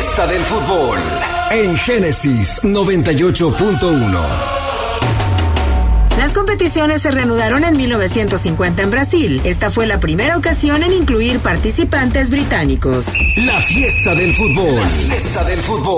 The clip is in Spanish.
fiesta del fútbol en Génesis 98.1. Las competiciones se reanudaron en 1950 en Brasil. Esta fue la primera ocasión en incluir participantes británicos. La fiesta del fútbol. La fiesta del fútbol.